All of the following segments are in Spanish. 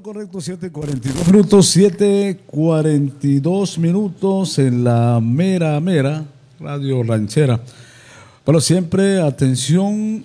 correcto, 7:42 minutos, 7:42 minutos en la mera Radio Ranchera. Bueno, siempre atención,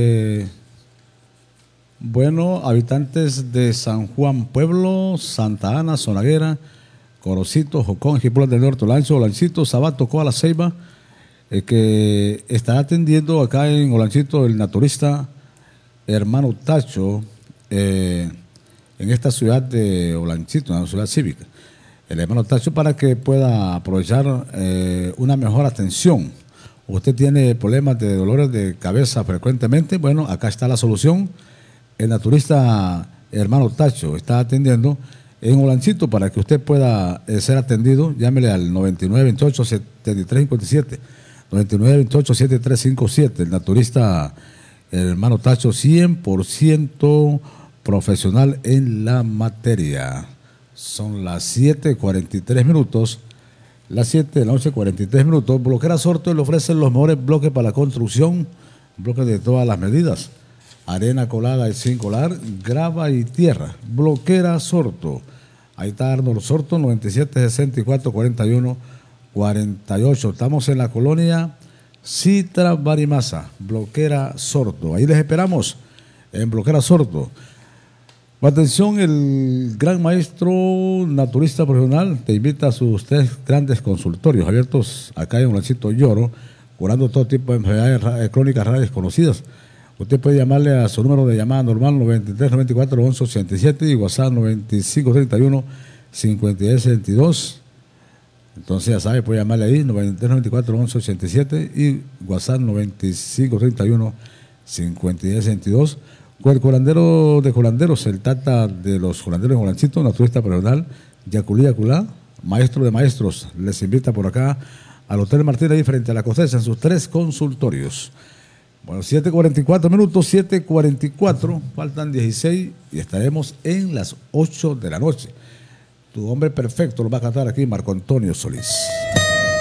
habitantes de San Juan Pueblo, Santa Ana, Zonaguera, Corocito, Jocón, Jipulas del Norte, Olancito, Sabato, Coa La Ceiba, que está atendiendo acá en Olancito el naturista hermano Tacho, en esta ciudad de Olancito, una ciudad cívica. El hermano Tacho, para que pueda aprovechar una mejor atención. Usted tiene problemas de dolores de cabeza frecuentemente, bueno, acá está la solución. El naturista hermano Tacho está atendiendo en Olancito para que usted pueda ser atendido. Llámele al 9928-7357, 9928-7357. El naturista hermano Tacho, 100% profesional en la materia. Son las 7:43 minutos. Las 7 de la noche, 43 minutos. Bloquera Sorto le ofrece los mejores bloques para la construcción, bloques de todas las medidas: arena colada y sin colar, grava y tierra. Bloquera Sorto. Ahí está Arnold Sorto, 9764-4148. Estamos en la colonia Citra Barimasa. Bloquera Sorto. Ahí les esperamos en Bloquera Sorto. Atención, el gran maestro naturista profesional te invita a sus 3 grandes consultorios abiertos acá en Olancito Lloro, curando todo tipo de enfermedades crónicas raras desconocidas. Usted puede llamarle a su número de llamada normal 9394-1187 y WhatsApp 9531-5262. Entonces ya sabe, puede llamarle ahí 9394-1187 y WhatsApp 9531-5262. El curandero de curanderos, el tata de los curanderos en Olancito, naturista profesional, Yaculí Yaculá, maestro de maestros, les invita por acá al Hotel Martín, ahí frente a la cosecha, en sus 3 consultorios. Bueno, 7:44 minutos, 7:44, faltan 16 y estaremos en las 8 de la noche. Tu hombre perfecto lo va a cantar aquí Marco Antonio Solís.